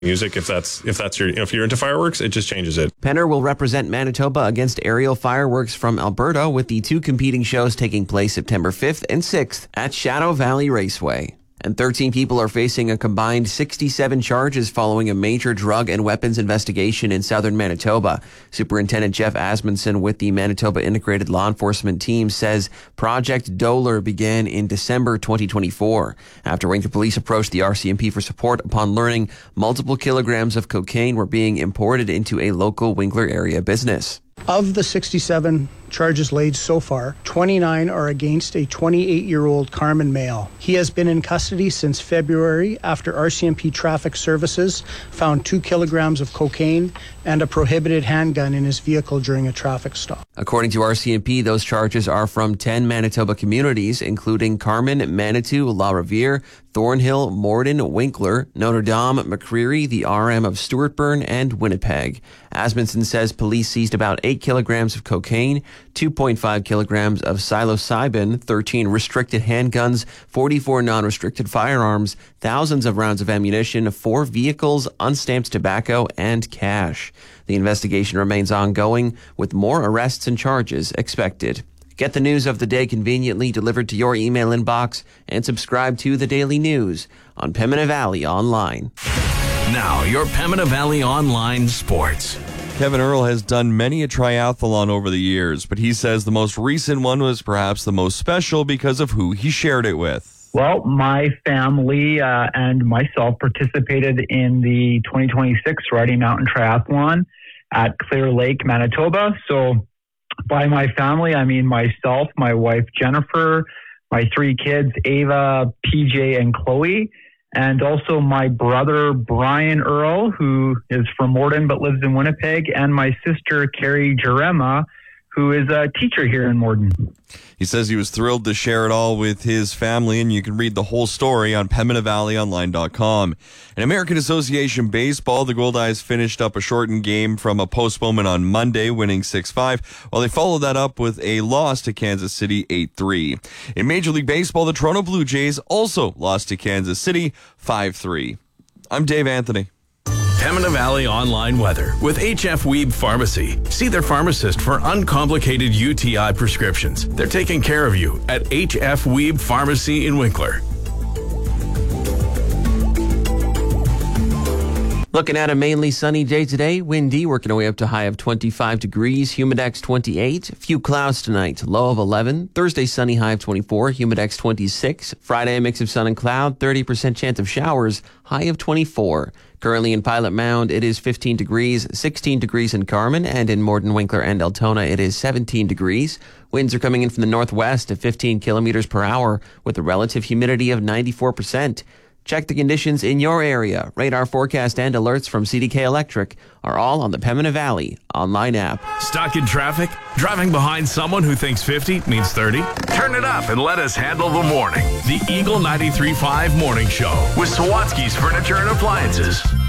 music. If you're into fireworks, it just changes it. Penner will represent Manitoba against aerial fireworks from Alberta, with the two competing shows taking place September 5th and 6th at Shadow Valley Raceway. And 13 people are facing a combined 67 charges following a major drug and weapons investigation in southern Manitoba. Superintendent Jeff Asmundson with the Manitoba Integrated Law Enforcement Team says Project Doler began in December 2024 after Winkler police approached the RCMP for support upon learning multiple kilograms of cocaine were being imported into a local Winkler area business. Of the 67 charges laid so far, 29 are against a 28-year-old Carmen male. He has been in custody since February after RCMP Traffic Services found 2 kilograms of cocaine and a prohibited handgun in his vehicle during a traffic stop. According to RCMP, those charges are from 10 Manitoba communities, including Carmen, Manitou, La Riviere, Thornhill, Morden, Winkler, Notre Dame, McCreary, the RM of Stewartburn, and Winnipeg. Asmundson says police seized about 8 kilograms of cocaine, 2.5 kilograms of psilocybin, 13 restricted handguns, 44 non-restricted firearms, thousands of rounds of ammunition, 4 vehicles, unstamped tobacco, and cash. The investigation remains ongoing, with more arrests and charges expected. Get the news of the day conveniently delivered to your email inbox and subscribe to The Daily News on Pembina Valley Online. Now, your Pembina Valley Online sports. Kevin Earl has done many a triathlon over the years, but he says the most recent one was perhaps the most special because of who he shared it with. Well, my family and myself participated in the 2026 Rocky Mountain Triathlon at Clear Lake, Manitoba. So by my family, I mean myself, my wife, Jennifer, my 3 kids, Ava, PJ, and Chloe, and also my brother, Brian Earl, who is from Morden but lives in Winnipeg, and my sister, Carrie Jerema, who is a teacher here in Morden. He says he was thrilled to share it all with his family, and you can read the whole story on PembinaValleyOnline.com. In American Association Baseball, the Goldeyes finished up a shortened game from a postponement on Monday, winning 6-5, while they followed that up with a loss to Kansas City 8-3. In Major League Baseball, the Toronto Blue Jays also lost to Kansas City 5-3. I'm Dave Anthony. Pembina Valley Online weather with HF Weeb Pharmacy. See their pharmacist for uncomplicated UTI prescriptions. They're taking care of you at HF Weeb Pharmacy in Winkler. Looking at a mainly sunny day today, windy, working our way up to high of 25 degrees, humidex 28, few clouds tonight, low of 11. Thursday, sunny, high of 24, humidex 26. Friday, a mix of sun and cloud, 30% chance of showers, high of 24. Currently in Pilot Mound, it is 15 degrees, 16 degrees in Carmen, and in Morden, Winkler, and Altona, it is 17 degrees. Winds are coming in from the northwest at 15 kilometers per hour with a relative humidity of 94%. Check the conditions in your area. Radar forecast and alerts from CDK Electric are all on the Pembina Valley online app. Stuck in traffic? Driving behind someone who thinks 50 means 30? Turn it up and let us handle the morning. The Eagle 93.5 Morning Show with Sawatsky's Furniture and Appliances.